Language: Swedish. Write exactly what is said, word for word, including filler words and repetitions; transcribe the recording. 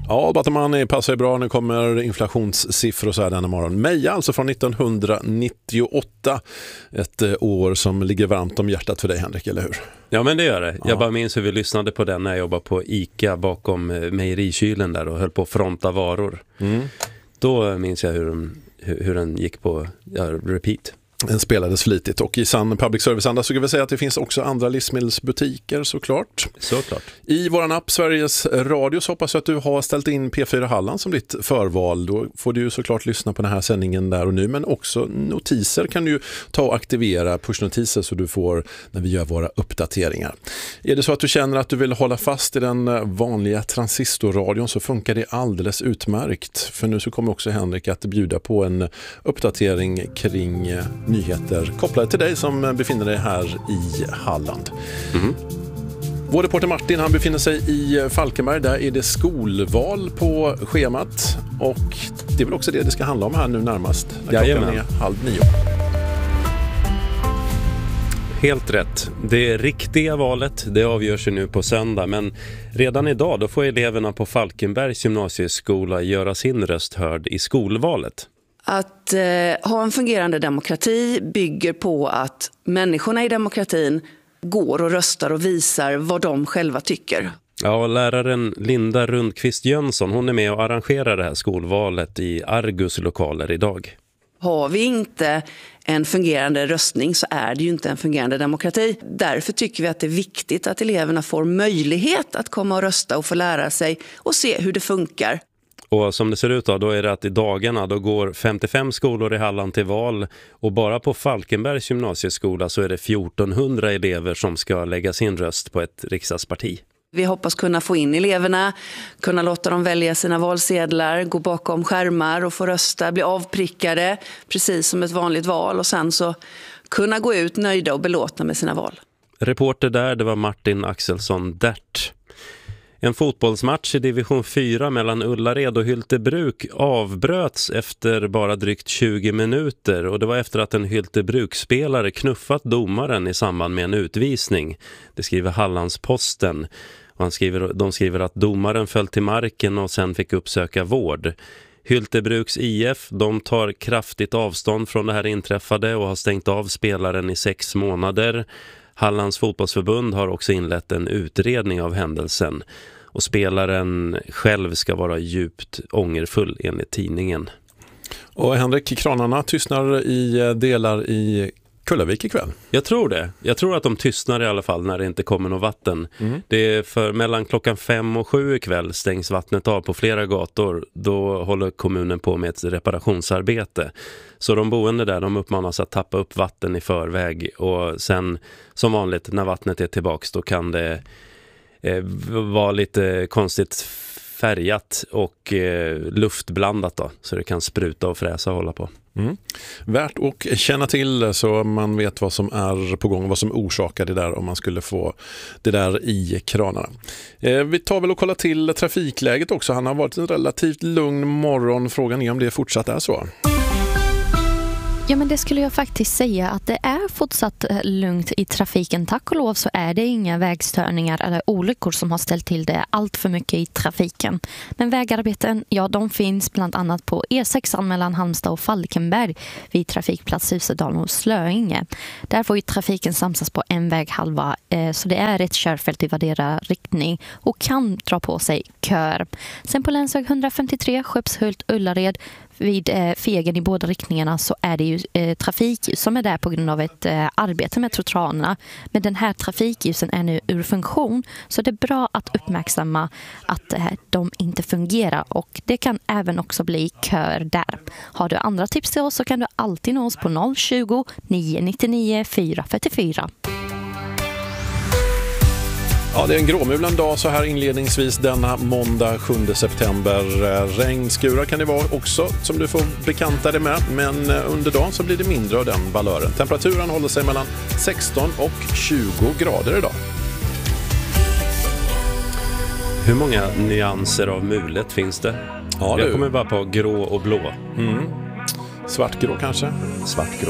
Ja, Batamani passar ju bra. Nu kommer inflationssiffror så här denna morgon. Meja alltså från nittonhundranittioåtta. Ett år som ligger varmt om hjärtat för dig, Henrik, eller hur? Ja, men det gör det. Jag ja. bara minns hur vi lyssnade på den när jag jobbade på ICA bakom mejerikylen där och höll på att fronta varor. Mm. Då minns jag hur den, hur, hur den gick på ja, repeat. Den spelades flitigt, och i sann public service-anda så kan vi säga att det finns också andra livsmedelsbutiker såklart. Såklart. I våran app Sveriges Radio så hoppas jag att du har ställt in P fyra Halland som ditt förval. Då får du ju såklart lyssna på den här sändningen där och nu, men också notiser kan du ju ta och aktivera, pushnotiser, så du får när vi gör våra uppdateringar. Är det så att du känner att du vill hålla fast i den vanliga transistorradion så funkar det alldeles utmärkt. För nu så kommer också Henrik att bjuda på en uppdatering kring nyheter kopplade till dig som befinner dig här i Halland. Mm. Vår reporter Martin, han befinner sig i Falkenberg. Där är det skolval på schemat, och det är väl också det det ska handla om här nu närmast. När klockan är halv nio. Helt rätt. Det riktiga valet, det avgörs ju nu på söndag, men redan idag då får eleverna på Falkenbergs gymnasieskola göra sin röst hörd i skolvalet. Att eh, ha en fungerande demokrati bygger på att människorna i demokratin går och röstar och visar vad de själva tycker. Ja, läraren Linda Rundqvist Jönsson, hon är med och arrangerar det här skolvalet i Argus lokaler idag. Har vi inte en fungerande röstning så är det ju inte en fungerande demokrati. Därför tycker vi att det är viktigt att eleverna får möjlighet att komma och rösta och få lära sig och se hur det funkar. Och som det ser ut då, då är det att i dagarna då går femtiofem skolor i Halland till val, och bara på Falkenbergs gymnasieskola så är det fjortonhundra elever som ska lägga sin röst på ett riksdagsparti. Vi hoppas kunna få in eleverna, kunna låta dem välja sina valsedlar, gå bakom skärmar och få rösta, bli avprickade precis som ett vanligt val, och sen så kunna gå ut nöjda och belåtna med sina val. Reporter där, det var Martin Axelsson Dert. En fotbollsmatch i division fyra mellan Ullared och Hyltebruk avbröts efter bara drygt tjugo minuter, och det var efter att en Hyltebruksspelare knuffat domaren i samband med en utvisning. Det skriver Hallandsposten. Och han skriver, de skriver att domaren föll till marken och sen fick uppsöka vård. Hyltebruks I F, de tar kraftigt avstånd från det här inträffade och har stängt av spelaren i sex månader. Hallands fotbollsförbund har också inlett en utredning av händelsen, och spelaren själv ska vara djupt ångerfull enligt tidningen. Och Henrik, kranarna tystnar i delar i Kullavik ikväll. Jag tror det. Jag tror att de tystnar i alla fall när det inte kommer något vatten. Mm. Det är för mellan klockan fem och sju ikväll stängs vattnet av på flera gator. Då håller kommunen på med ett reparationsarbete. Så de boende där, de uppmanas att tappa upp vatten i förväg, och sen som vanligt när vattnet är tillbaks då kan det eh, vara lite konstigt färgat och eh, luftblandat då, så det kan spruta och fräsa och hålla på. Mm. Värt att känna till så man vet vad som är på gång, vad som orsakar det där om man skulle få det där i kranarna. Eh, vi tar väl och kollar till trafikläget också. Han har varit en relativt lugn morgon. Frågan är om det fortsatt är så. Ja, men det skulle jag faktiskt säga att det är fortsatt lugnt i trafiken. Tack och lov så är det inga vägstörningar eller olyckor som har ställt till det allt för mycket i trafiken. Men vägarbeten, ja, de finns bland annat på E sex mellan Halmstad och Falkenberg vid trafikplats Husedalen och Slöinge. Där får ju trafiken samsas på en väghalva, så det är ett körfält i vardera riktning och kan dra på sig kör. Sen på länsväg etthundrafemtiotre Skeppshult-Ullared vid eh, Fegen i båda riktningarna så är det ju eh, trafikljus som är där på grund av ett eh, arbete med trottoarerna. Men den här trafikljusen är nu ur funktion, så det är bra att uppmärksamma att eh, de inte fungerar, och det kan även också bli kör där. Har du andra tips till oss så kan du alltid nå oss på noll tjugo, nio nittionio, fyra fyrtiofyra. Ja, det är en gråmulen dag så här inledningsvis denna måndag sjunde september. Regnskurar kan det vara också som du får bekanta dig med, men under dagen så blir det mindre av den valören. Temperaturen håller sig mellan sexton och tjugo grader idag. Hur många nyanser av mulet finns det? Ja, jag kommer bara på grå och blå. Mm. Svartgrå kanske? Svartgrå.